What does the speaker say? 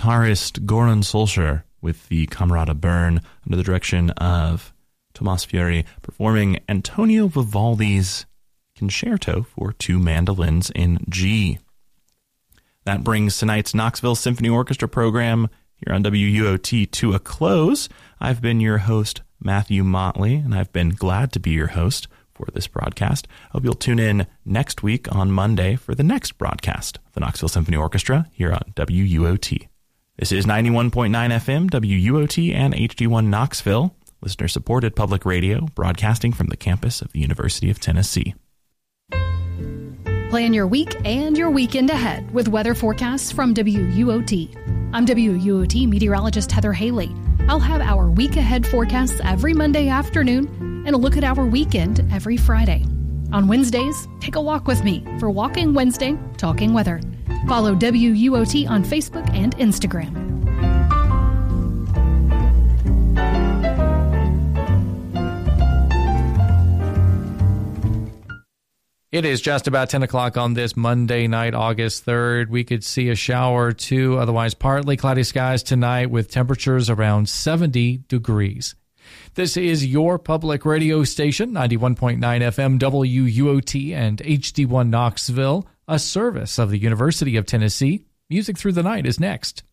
guitarist Goran Solskjaer with the Camerata Burn under the direction of Tomas Fiori, performing Antonio Vivaldi's Concerto for two mandolins in G. That brings tonight's Knoxville Symphony Orchestra program here on WUOT to a close. I've been your host, Matthew Motley, and I've been glad to be your host for this broadcast. I hope you'll tune in next week on Monday for the next broadcast of the Knoxville Symphony Orchestra here on WUOT. This is 91.9 FM, WUOT, and HD1 Knoxville, listener-supported public radio, broadcasting from the campus of the University of Tennessee. Plan your week and your weekend ahead with weather forecasts from WUOT. I'm WUOT meteorologist Heather Haley. I'll have our week ahead forecasts every Monday afternoon and a look at our weekend every Friday. On Wednesdays, take a walk with me for Walking Wednesday, Talking Weather. Follow WUOT on Facebook and Instagram. It is just about 10 o'clock on this Monday night, August 3rd. We could see a shower or two, otherwise partly cloudy skies tonight with temperatures around 70 degrees. This is your public radio station, 91.9 FM WUOT and HD1 Knoxville, a service of the University of Tennessee. Music Through the Night is next.